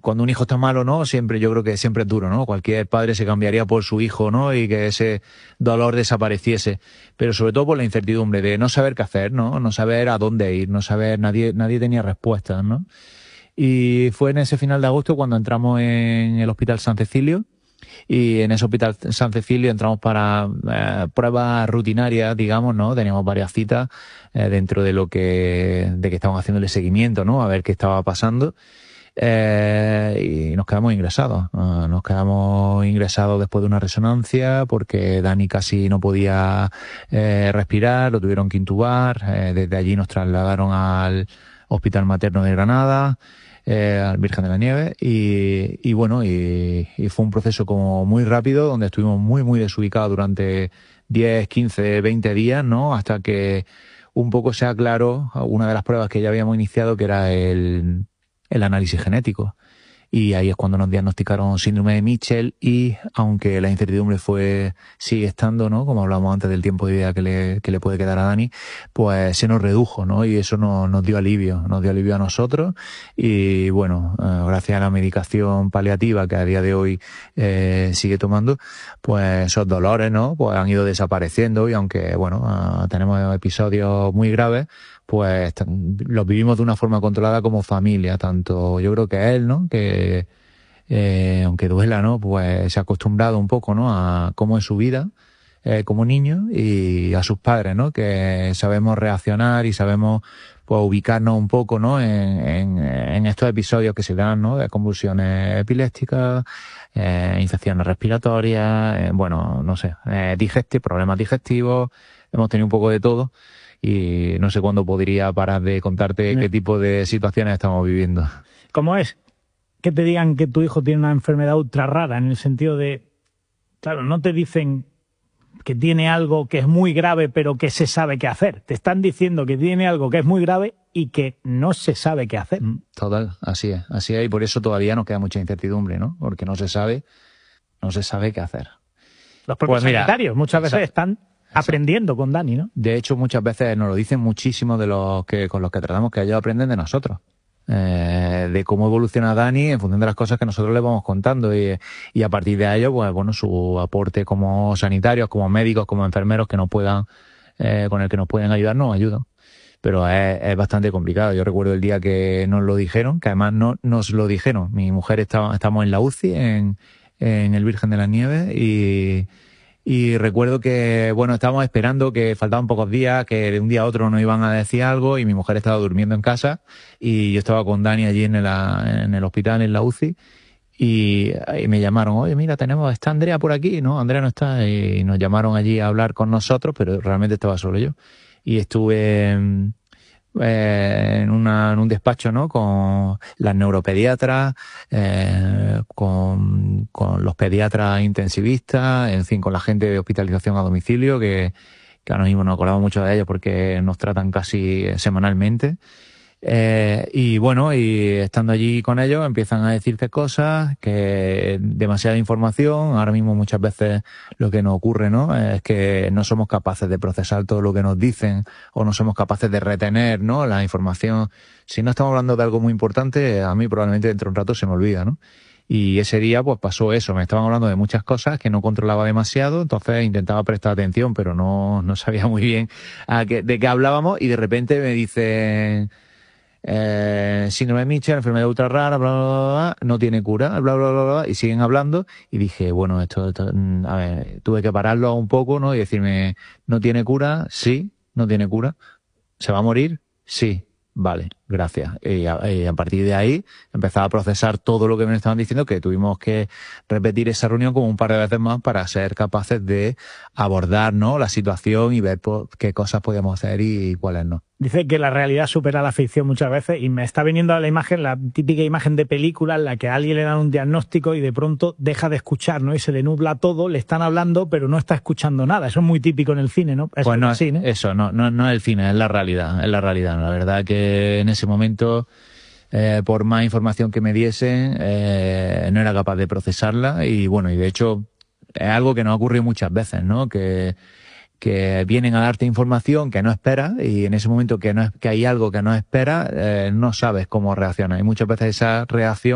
cuando un hijo está malo, ¿no? Siempre, yo creo que siempre es duro, ¿no? Cualquier padre se cambiaría por su hijo, ¿no? Y que ese dolor desapareciese. Pero sobre todo por la incertidumbre de no saber qué hacer, ¿no? No saber a dónde ir, no saber, nadie tenía respuestas, ¿no? Y fue en ese final de agosto cuando entramos en el Hospital San Cecilio. Y en ese Hospital San Cecilio entramos para pruebas rutinarias, digamos, ¿no? Teníamos varias citas dentro de de que estábamos haciéndole seguimiento, ¿no? A ver qué estaba pasando. Y nos quedamos ingresados. Nos quedamos ingresados después de una resonancia porque Dani casi no podía respirar, lo tuvieron que intubar. Desde allí nos trasladaron al Hospital Materno de Granada, al Virgen de la Nieve, y bueno, y fue un proceso como muy rápido, donde estuvimos muy desubicados durante 10, 15, 20 días, ¿no? Hasta que un poco se aclaró una de las pruebas que ya habíamos iniciado, que era el análisis genético. Y ahí es cuando nos diagnosticaron síndrome de Mitchell, y aunque la incertidumbre sigue estando, ¿no? Como hablábamos antes del tiempo de vida que le puede quedar a Dani, pues se nos redujo, ¿no? Y eso nos dio alivio a nosotros. Y bueno, gracias a la medicación paliativa que a día de hoy sigue tomando, pues esos dolores, ¿no? Pues han ido desapareciendo, y aunque, bueno, tenemos episodios muy graves, pues los vivimos de una forma controlada como familia, tanto yo creo que él, ¿no? Que aunque duela, ¿no? Pues se ha acostumbrado un poco, ¿no? A cómo es su vida como niño, y a sus padres, ¿no? Que sabemos reaccionar y sabemos, pues, ubicarnos un poco, ¿no? En estos episodios que se dan, ¿no? De convulsiones epilépticas, infecciones respiratorias, bueno, no sé, problemas digestivos. Hemos tenido un poco de todo. Y no sé cuándo podría parar de contarte qué tipo de situaciones estamos viviendo. ¿Cómo es que te digan que tu hijo tiene una enfermedad ultra rara? En el sentido de, claro, no te dicen que tiene algo que es muy grave pero que se sabe qué hacer. Te están diciendo que tiene algo que es muy grave y que no se sabe qué hacer. Total, así es, y por eso todavía nos queda mucha incertidumbre, ¿no? Porque no se sabe qué hacer. Los propios sanitarios muchas veces están aprendiendo con Dani, ¿no? De hecho, muchas veces nos lo dicen muchísimos con los que tratamos, que ellos aprenden de nosotros. De cómo evoluciona Dani en función de las cosas que nosotros le vamos contando, y a partir de ello, pues bueno, su aporte como sanitarios, como médicos, como enfermeros que con el que nos pueden ayudar, nos ayudan. Pero es bastante complicado. Yo recuerdo el día que nos lo dijeron, que además no nos lo dijeron. Mi mujer estamos en la UCI, en el Virgen de la Nieve, y recuerdo que, bueno, estábamos esperando, que faltaban pocos días, que de un día a otro nos iban a decir algo, y mi mujer estaba durmiendo en casa, y yo estaba con Dani allí en el hospital, en la UCI, y me llamaron: oye, mira, está Andrea por aquí. No, Andrea no está, y nos llamaron allí a hablar con nosotros, pero realmente estaba solo yo. Y estuve en un despacho, ¿no? Con las neuropediatras, con los pediatras intensivistas, en fin, con la gente de hospitalización a domicilio, que ahora mismo nos acordamos mucho de ellos porque nos tratan casi semanalmente. Y bueno, y estando allí con ellos empiezan a decirte cosas, que demasiada información. Ahora mismo muchas veces lo que nos ocurre, ¿no? Es que no somos capaces de procesar todo lo que nos dicen, o no somos capaces de retener, ¿no? La información. Si no estamos hablando de algo muy importante, a mí probablemente dentro de un rato se me olvida, ¿no? Y ese día pues pasó eso, me estaban hablando de muchas cosas que no controlaba demasiado, entonces intentaba prestar atención, pero no sabía muy bien de qué hablábamos, y de repente me dicen: síndrome de Mitchell, enfermedad ultra rara, bla, bla, bla, bla, no tiene cura, bla, bla, bla, bla, y siguen hablando. Y dije, bueno, esto, a ver, tuve que pararlo un poco, ¿no? Y decirme: ¿no tiene cura? Sí, no tiene cura. ¿Se va a morir? Sí. Vale, gracias. Y a partir de ahí empezaba a procesar todo lo que me estaban diciendo, que tuvimos que repetir esa reunión como un par de veces más para ser capaces de abordar, ¿no?, la situación y ver qué cosas podíamos hacer y cuáles no. Dice que la realidad supera la ficción muchas veces, y me está viniendo a la imagen, la típica imagen de película en la que a alguien le dan un diagnóstico y de pronto deja de escuchar, ¿no? Y se le nubla todo, le están hablando, pero no está escuchando nada. Eso es muy típico en el cine, ¿no? Eso, pues no, sí, ¿no? Eso no es el cine, es la realidad. La verdad que en ese momento, por más información que me diesen, no era capaz de procesarla, y bueno, y de hecho es algo que nos ocurre muchas veces, ¿no? Que vienen a darte información que no esperas, y en ese momento que hay algo que no esperas, no sabes cómo reaccionar, y muchas veces esa reacción